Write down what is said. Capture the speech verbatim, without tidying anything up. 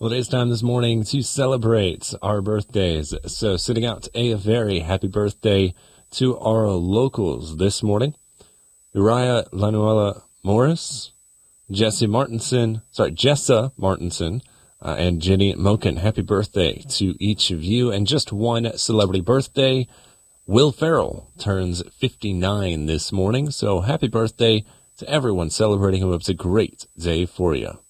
Well, it is time this morning to celebrate our birthdays. So sending out a very happy birthday to our locals this morning. Uriah Lanuela Morris, Jesse Martinson, sorry, Jessa Martinson, uh, and Jenny Moken. Happy birthday to each of you. And just one celebrity birthday. Will Ferrell turns fifty-nine this morning. So happy birthday to everyone celebrating him. It's a great day for you.